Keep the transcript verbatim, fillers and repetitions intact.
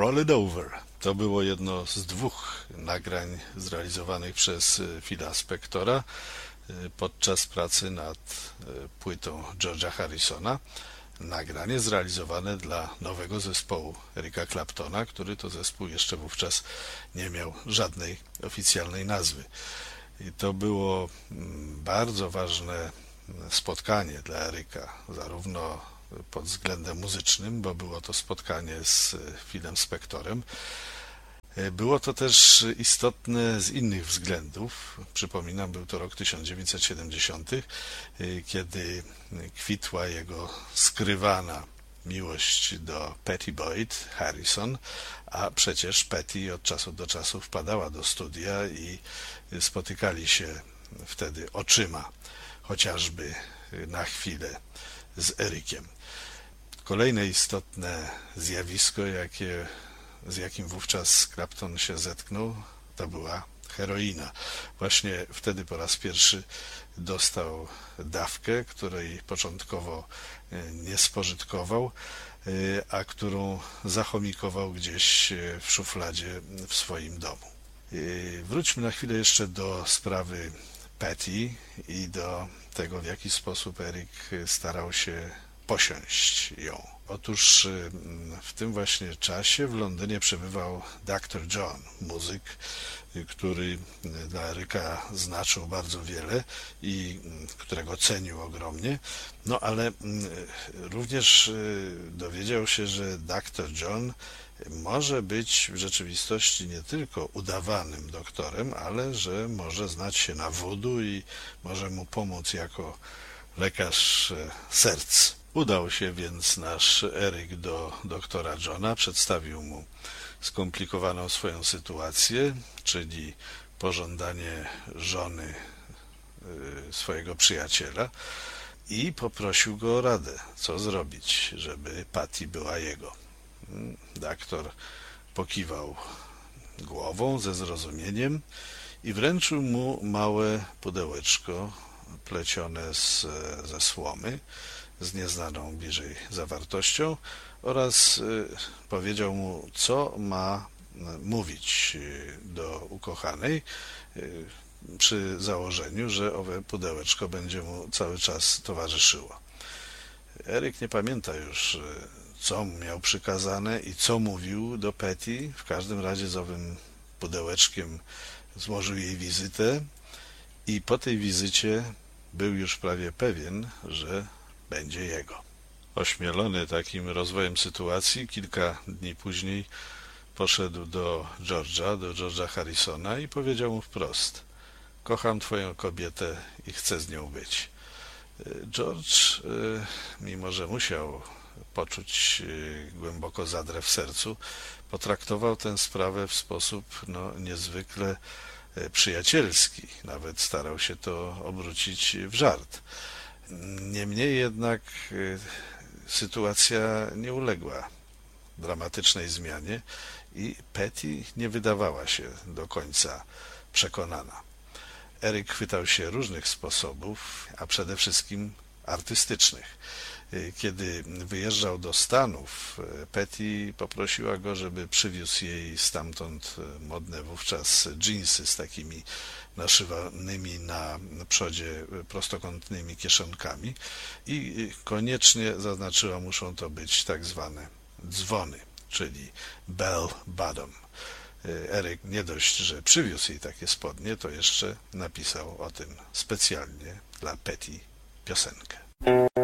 Roll It Over. To było jedno z dwóch nagrań zrealizowanych przez Phila Spectora podczas pracy nad płytą George'a Harrisona. Nagranie zrealizowane dla nowego zespołu Erica Claptona, który to zespół jeszcze wówczas nie miał żadnej oficjalnej nazwy. I to było bardzo ważne spotkanie dla Erica, zarówno pod względem muzycznym, bo było to spotkanie z Philem Spectorem. Było to też istotne z innych względów. Przypominam, był to rok tysiąc dziewięćset siedemdziesiąty, kiedy kwitła jego skrywana miłość do Pattie Boyd Harrison, a przecież Pattie od czasu do czasu wpadała do studia i spotykali się wtedy oczyma, chociażby na chwilę z Ericiem. Kolejne istotne zjawisko, jakie, z jakim wówczas Clapton się zetknął, to była heroina. Właśnie wtedy po raz pierwszy dostał dawkę, której początkowo nie spożytkował, a którą zachomikował gdzieś w szufladzie w swoim domu. Wróćmy na chwilę jeszcze do sprawy Pattie i do tego, w jaki sposób Eric starał się posiąść ją. Otóż w tym właśnie czasie w Londynie przebywał doktor John, muzyk, który dla Erica znaczył bardzo wiele i którego cenił ogromnie, no ale również dowiedział się, że doktor John może być w rzeczywistości nie tylko udawanym doktorem, ale że może znać się na voodoo i może mu pomóc jako lekarz serc. Udał się więc nasz Eric do doktora Johna, przedstawił mu skomplikowaną swoją sytuację, czyli pożądanie żony swojego przyjaciela i poprosił go o radę, co zrobić, żeby Pattie była jego. Doktor pokiwał głową ze zrozumieniem i wręczył mu małe pudełeczko plecione z, ze słomy, z nieznaną bliżej zawartością oraz powiedział mu, co ma mówić do ukochanej przy założeniu, że owe pudełeczko będzie mu cały czas towarzyszyło. Eric nie pamięta już, co miał przykazane i co mówił do Pattie. W każdym razie z owym pudełeczkiem złożył jej wizytę i po tej wizycie był już prawie pewien, że będzie jego. Ośmielony takim rozwojem sytuacji, kilka dni później poszedł do George'a, do George'a Harrisona i powiedział mu wprost: kocham twoją kobietę i chcę z nią być. George, mimo że musiał poczuć głęboko zadrę w sercu, potraktował tę sprawę w sposób no, niezwykle przyjacielski. Nawet starał się to obrócić w żart. Niemniej jednak sytuacja nie uległa dramatycznej zmianie i Pattie nie wydawała się do końca przekonana. Eric chwytał się różnych sposobów, a przede wszystkim artystycznych. Kiedy wyjeżdżał do Stanów, Pattie poprosiła go, żeby przywiózł jej stamtąd modne wówczas dżinsy z takimi naszywanymi na przodzie prostokątnymi kieszonkami i koniecznie zaznaczyła, muszą to być tak zwane dzwony, czyli bell bottom. Eric nie dość, że przywiózł jej takie spodnie, to jeszcze napisał o tym specjalnie dla Pattie piosenkę.